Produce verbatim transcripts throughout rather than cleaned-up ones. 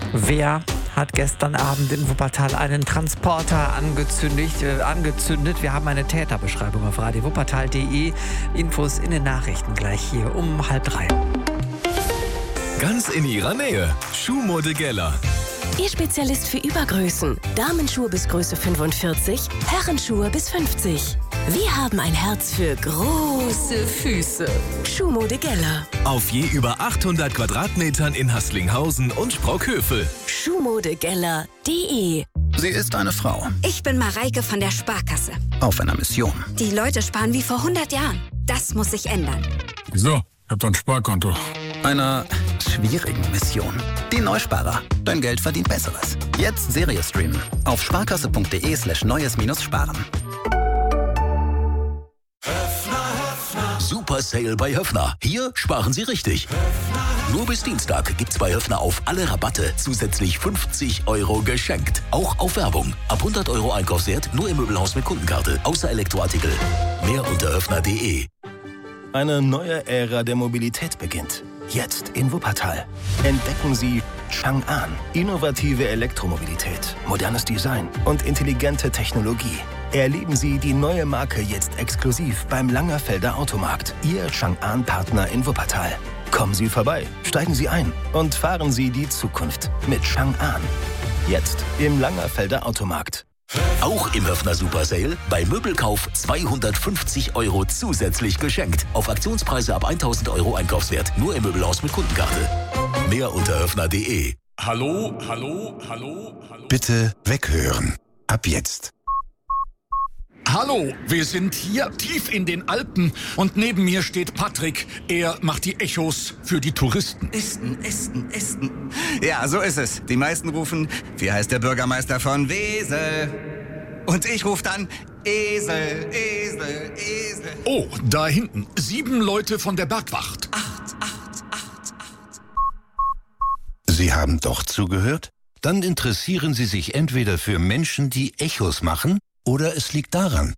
Wer hat gestern Abend in Wuppertal einen Transporter angezündigt, äh, angezündet? Wir haben eine Täterbeschreibung auf radio wuppertal punkt de. Infos in den Nachrichten gleich hier um halb drei. Ganz in ihrer Nähe. Schuhmode Geller. Ihr Spezialist für Übergrößen. Damenschuhe bis Größe fünfundvierzig, Herrenschuhe bis fünfzig. Wir haben ein Herz für große Füße. Schuhmode Geller. Auf je über achthundert Quadratmetern in Haßlinghausen und Sprockhövel. Schuhmodegeller punkt de. Sie ist eine Frau. Ich bin Mareike von der Sparkasse. Auf einer Mission. Die Leute sparen wie vor hundert Jahren. Das muss sich ändern. Wieso? Ich hab doch ein Sparkonto. Einer schwierigen Mission. Die Neusparer. Dein Geld verdient Besseres. Jetzt Serie streamen. Auf sparkasse.de slash neues minus sparen. Super Sale bei Höffner. Hier sparen Sie richtig. Nur bis Dienstag gibt's bei Höffner auf alle Rabatte zusätzlich fünfzig Euro geschenkt. Auch auf Werbung. Ab hundert Euro Einkaufswert nur im Möbelhaus mit Kundenkarte. Außer Elektroartikel. Mehr unter höffner punkt de. Eine neue Ära der Mobilität beginnt. Jetzt in Wuppertal. Entdecken Sie Chang'an. Innovative Elektromobilität, modernes Design und intelligente Technologie. Erleben Sie die neue Marke jetzt exklusiv beim Langerfelder Automarkt. Ihr Chang'an-Partner in Wuppertal. Kommen Sie vorbei, steigen Sie ein und fahren Sie die Zukunft mit Chang'an. Jetzt im Langerfelder Automarkt. Auch im Höffner Super Sale. Bei Möbelkauf zweihundertfünfzig Euro zusätzlich geschenkt. Auf Aktionspreise ab tausend Euro Einkaufswert. Nur im Möbelhaus mit Kundenkarte. Mehr unter höffner punkt de. Hallo, hallo, hallo, hallo. Bitte weghören. Ab jetzt. Hallo, wir sind hier tief in den Alpen und neben mir steht Patrick. Er macht die Echos für die Touristen. Esten, Esten, Esten. Ja, so ist es. Die meisten rufen, wie heißt der Bürgermeister von Wesel? Und ich rufe dann, Esel, Esel, Esel. Oh, da hinten, sieben Leute von der Bergwacht. Acht, acht, acht, acht. Sie haben doch zugehört? Dann interessieren Sie sich entweder für Menschen, die Echos machen, oder es liegt daran.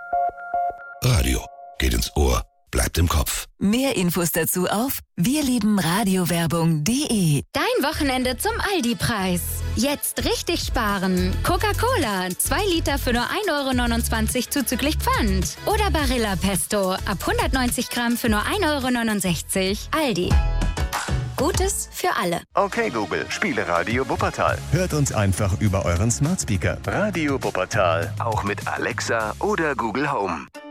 Radio geht ins Ohr, bleibt im Kopf. Mehr Infos dazu auf wirliebenradiowerbung punkt de. Dein Wochenende zum Aldi-Preis. Jetzt richtig sparen. Coca-Cola, zwei Liter für nur ein Euro neunundzwanzig zuzüglich Pfand. Oder Barilla Pesto, ab hundertneunzig Gramm für nur ein Euro neunundsechzig. Aldi. Gutes für alle. Okay, Google, spiele Radio Wuppertal. Hört uns einfach über euren Smart Speaker. Radio Wuppertal. Auch mit Alexa oder Google Home.